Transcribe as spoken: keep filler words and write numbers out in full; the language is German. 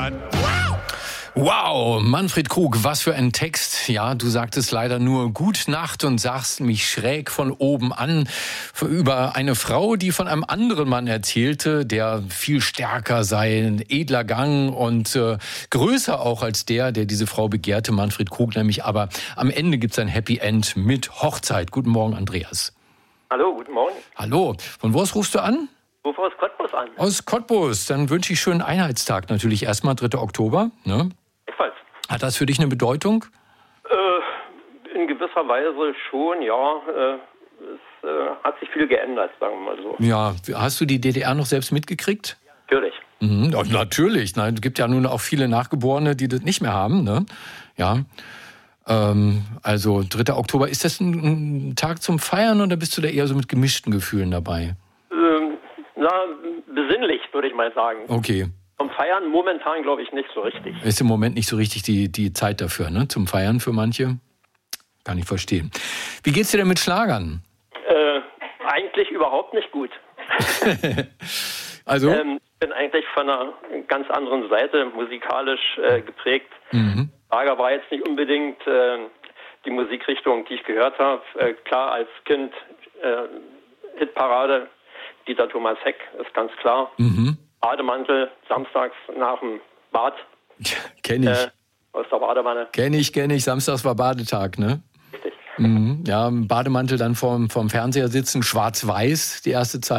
Heimat. Wow, Manfred Krug, was für ein Text. Ja, du sagtest leider nur Gut Nacht und sagst mich schräg von oben an über eine Frau, die von einem anderen Mann erzählte, der viel stärker sei, ein edler Gang und äh, größer auch als der, der diese Frau begehrte, Manfred Krug nämlich. Aber am Ende gibt's ein Happy End mit Hochzeit. Guten Morgen, Andreas. Hallo, guten Morgen. Hallo, von wo aus rufst du an? Ich rufe aus Cottbus an. Aus Cottbus. Dann wünsche ich schönen Einheitstag natürlich erstmal, dritter Oktober. Ne? Ebenfalls. Hat das für dich eine Bedeutung? Äh, in gewisser Weise schon, ja. Äh, es äh, hat sich viel geändert, sagen wir mal so. Ja, hast du die D D R noch selbst mitgekriegt? Natürlich. Mhm, ja, natürlich. Nein, es gibt ja nun auch viele Nachgeborene, die das nicht mehr haben. Ne? Ja. Ähm, also dritter Oktober. Ist das ein, ein Tag zum Feiern oder bist du da eher so mit gemischten Gefühlen dabei? Ähm, na, besinnlich, würde ich mal sagen. Okay. Zum Feiern momentan, glaube ich, nicht so richtig. Ist im Moment nicht so richtig die, die Zeit dafür, ne? Zum Feiern für manche. Kann ich verstehen. Wie geht's dir denn mit Schlagern? Äh, eigentlich überhaupt nicht gut. Also? Ähm, ich bin eigentlich von einer ganz anderen Seite musikalisch äh, geprägt. Mhm. Schlager war jetzt nicht unbedingt äh, die Musikrichtung, die ich gehört habe. Äh, klar, als Kind äh, Hitparade, Dieter Thomas Heck, ist ganz klar. Mhm. Bademantel, samstags nach dem Bad. Ja, kenn ich. Äh, aus der Badewanne. Kenn ich, kenn ich. Samstags war Badetag, ne? Richtig. Mhm. Ja, im Bademantel dann vorm, vorm Fernseher sitzen, schwarz-weiß, die erste Zeit.